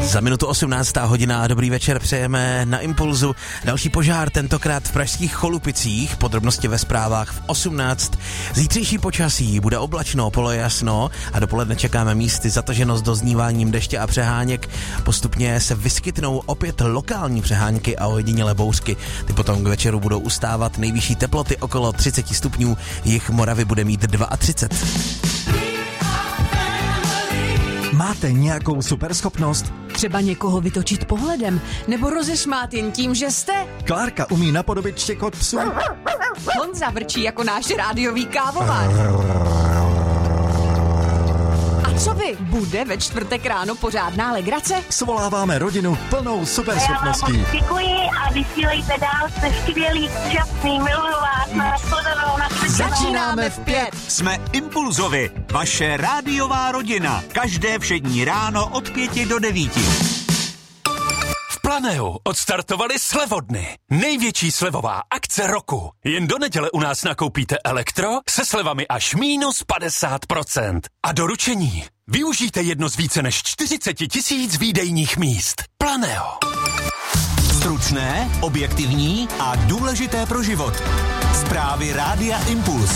Za minutu 18. hodina, dobrý večer, přejeme na Impulzu. Další požár, tentokrát v pražských Cholupicích, podrobnosti ve zprávách v 18. Zítřejší počasí, bude oblačno, polojasno a dopoledne čekáme místy zataženo s dozníváním deště a přeháněk. Postupně se vyskytnou opět lokální přehánky a ojedinělé bouřky. Ty potom k večeru budou ustávat, nejvyšší teploty okolo 30 stupňů, jih Moravy bude mít 32. Máte nějakou superschopnost? Třeba někoho vytočit pohledem, nebo rozesmát jen tím, že jste. Klárka umí napodobit štěkot psu. Honza vrčí jako náš rádiový kávovár. A co vy? Bude ve čtvrtek ráno pořádná legrace? Svoláváme rodinu plnou superschopností. Já vám děkuji a vysílejte dál, jste skvělý, úžasný, miluju vás, nashledanou, na Začínáme v 5. Jsme Impulzovi, vaše rádiová rodina. Každé všední ráno od 5 do 9. V Planeu odstartovali slevodny. Největší slevová akce roku. Jen do neděle u nás nakoupíte elektro se slevami až minus 50%. A doručení. Využijte jedno z více než 40 000 výdejních míst. Planeo. Stručné, objektivní a důležité pro život. Zprávy Rádia Impuls.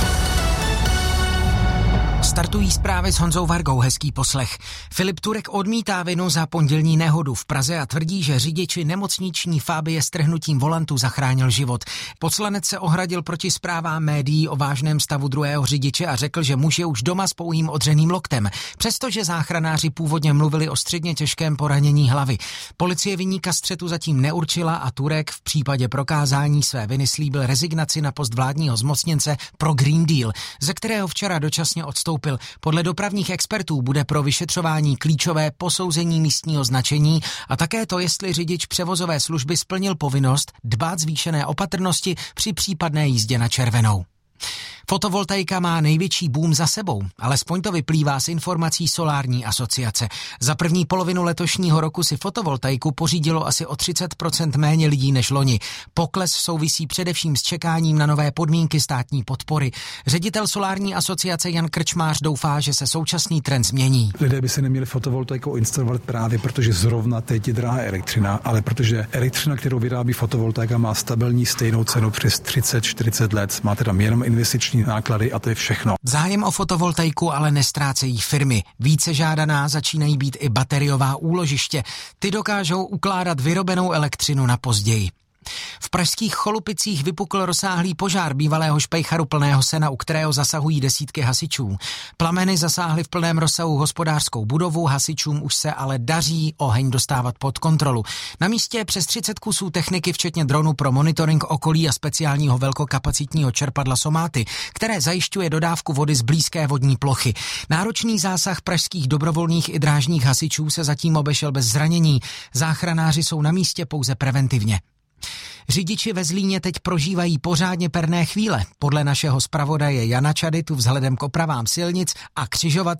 Startují zprávy s Honzou Vargou, hezký poslech. Filip Turek odmítá vinu za pondělní nehodu v Praze a tvrdí, že řidiči nemocniční Fabie s trhnutím volantu zachránil život. Poslanec se ohradil proti zprávám médií o vážném stavu druhého řidiče a řekl, že muž je už doma s pouhým odřeným loktem, přestože záchranáři původně mluvili o středně těžkém poranění hlavy. Policie viníka střetu zatím neurčila a Turek v případě prokázání své viny slíbil rezignaci na post vládního zmocněnce pro Green Deal, ze kterého včera dočasně odstoupil. Podle dopravních expertů bude pro vyšetřování klíčové posouzení místního značení a také to, jestli řidič převozové služby splnil povinnost dbát zvýšené opatrnosti při případné jízdě na červenou. Fotovoltaika má největší boom za sebou, alespoň to vyplývá z informací Solární asociace. Za první polovinu letošního roku si fotovoltaiku pořídilo asi o 30% méně lidí než loni. Pokles souvisí především s čekáním na nové podmínky státní podpory. Ředitel Solární asociace Jan Krčmář doufá, že se současný trend změní. Lidé by si neměli fotovoltaiku instalovat právě protože zrovna teď je drahá elektřina, ale protože elektřina, kterou vyrábí fotovoltaika, má stabilní stejnou cenu přes 30-40 let. Máte tam jenom investiční náklady a to je všechno. Zájem o fotovoltaiku ale nestrácejí firmy. Více žádaná začínají být i bateriová úložiště. Ty dokážou ukládat vyrobenou elektřinu na později. V pražských Cholupicích vypukl rozsáhlý požár bývalého špejcharu plného sena, u kterého zasahují desítky hasičů. Plameny zasáhly v plném rozsahu hospodářskou budovu, hasičům už se ale daří oheň dostávat pod kontrolu. Na místě je přes 30 kusů techniky, včetně dronu pro monitoring okolí a speciálního velkokapacitního čerpadla Somáty, které zajišťuje dodávku vody z blízké vodní plochy. Náročný zásah pražských dobrovolných i drážních hasičů se zatím obešel bez zranění. Záchranáři jsou na místě pouze preventivně. Řidiči ve Zlíně teď prožívají pořádně perné chvíle. Podle našeho zpravodaje Jana Čady tu vzhledem k opravám silnic a křižovatek